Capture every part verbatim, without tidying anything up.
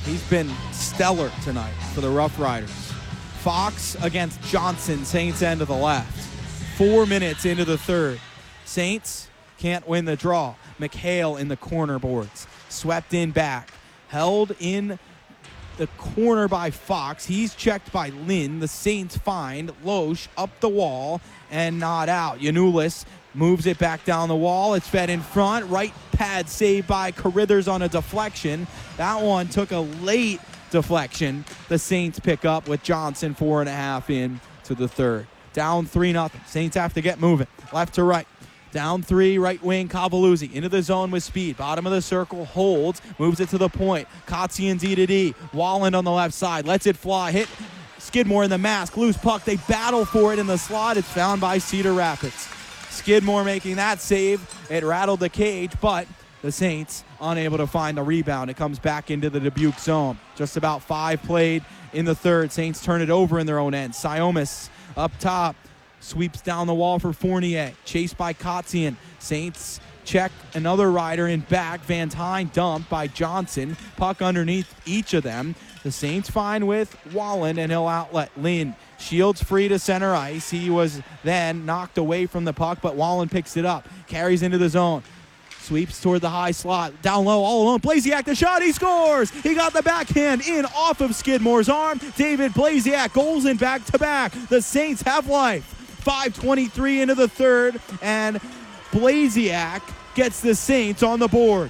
He's been stellar tonight for the Rough Riders. Fox against Johnson, Saints end of the left. Four minutes into the third. Saints can't win the draw. McHale in the corner boards. Swept in back. Held in the corner by Fox. He's checked by Lynn. The Saints find Loesch up the wall and not out. Yanulis moves it back down the wall. It's fed in front. Right pad saved by Carithers on a deflection. That one took a late deflection. The Saints pick up with Johnson four and a half in to the third. Down three nothing. Saints have to get moving. Left to right. Down three, right wing, Cavalluzzi into the zone with speed. Bottom of the circle, holds, moves it to the point. Kotzian D to D. Walland on the left side, lets it fly. Hit Skidmore in the mask. Loose puck. They battle for it in the slot. It's found by Cedar Rapids. Skidmore making that save. It rattled the cage, but the Saints unable to find the rebound. It comes back into the Dubuque zone. Just about five played in the third. Saints turn it over in their own end. Siomis up top. Sweeps down the wall for Fournier. Chased by Kotzian. Saints check another rider in back. Van Tine dumped by Johnson. Puck underneath each of them. The Saints find with Walland, and he'll outlet Lynn. Shields free to center ice. He was then knocked away from the puck, but Walland picks it up. Carries into the zone. Sweeps toward the high slot. Down low, all alone. Blasiak, the shot. He scores. He got the backhand in off of Skidmore's arm. David Blasiak goals in back-to-back. The Saints have life. five twenty-three into the third, and Blasiak gets the Saints on the board.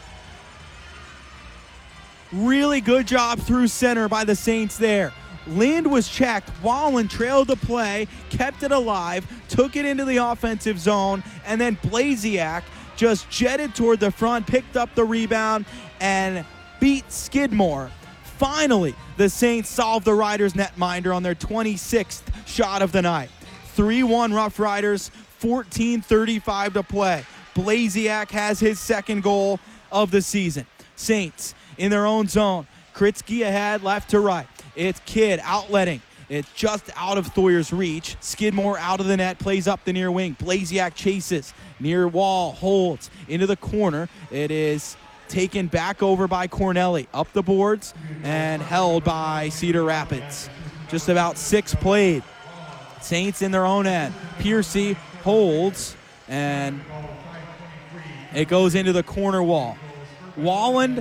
Really good job through center by the Saints there. Lind was checked. Walland trailed the play, kept it alive, took it into the offensive zone, and then Blasiak just jetted toward the front, picked up the rebound, and beat Skidmore. Finally, the Saints solved the Riders' netminder on their twenty-sixth shot of the night. three one Rough Riders, fourteen thirty-five to play. Blasiak has his second goal of the season. Saints in their own zone. Kritzky ahead, left to right. It's Kidd outletting. It's just out of Thoyer's reach. Skidmore out of the net, plays up the near wing. Blasiak chases. Near wall, holds. Into the corner. It is taken back over by Cornelli. Up the boards and held by Cedar Rapids. Just about six played. Saints in their own end. Piercy holds, and it goes into the corner wall. Walland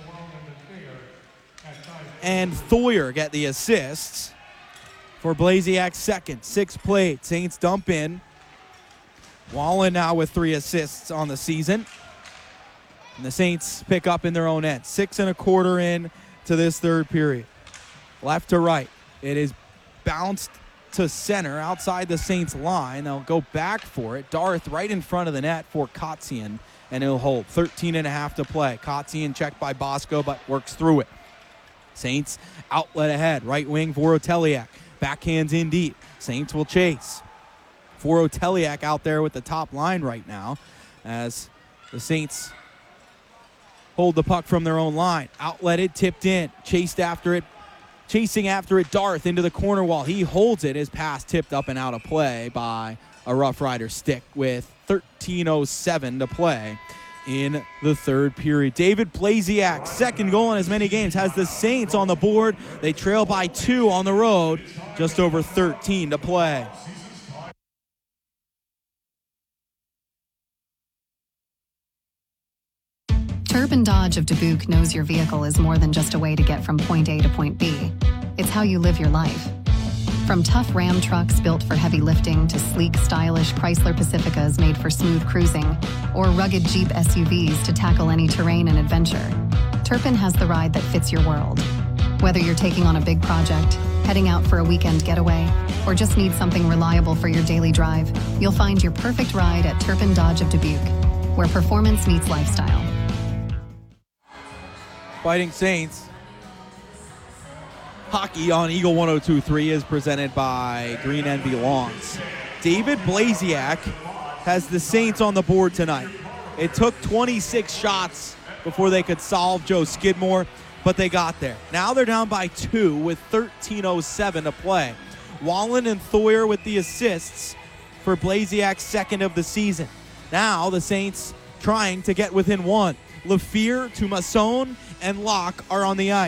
and Thoyer get the assists for Blasiak's second. Six played. Saints dump in. Walland now with three assists on the season. And the Saints pick up in their own end. Six and a quarter in to this third period. Left to right. It is bounced to center outside the Saints line. They'll go back for it. Darth right in front of the net for Kotzian, and he'll hold. thirteen and a half to play. Kotzian checked by Bosco, but works through it. Saints outlet ahead. Right wing, Voroteliak. Backhands in deep. Saints will chase. Voroteliak out there with the top line right now as the Saints hold the puck from their own line. Outletted, tipped in. Chased after it. Chasing after it, Darth into the corner wall. He holds it. His pass tipped up and out of play by a Rough Rider stick with thirteen oh seven to play in the third period. David Blasiak, second goal in as many games, has the Saints on the board. They trail by two on the road. Just over thirteen to play. Turbine Dodge of Dubuque knows your vehicle is more than just a way to get from point A to point B. It's how you live your life. From tough Ram trucks built for heavy lifting to sleek, stylish Chrysler Pacificas made for smooth cruising, or rugged Jeep S U Vs to tackle any terrain and adventure, Turpin has the ride that fits your world. Whether you're taking on a big project, heading out for a weekend getaway, or just need something reliable for your daily drive, you'll find your perfect ride at Turpin Dodge of Dubuque, where performance meets lifestyle. Fighting Saints. Hockey on Eagle one oh two point three is presented by Green Envy Lawns. David Blasiak has the Saints on the board tonight. It took twenty-six shots before they could solve Joe Skidmore, but they got there. Now they're down by two with thirteen oh seven to play. Wallen and Thoyer with the assists for Blasiak's second of the season. Now the Saints trying to get within one. Lafleur to Masson and Locke are on the ice.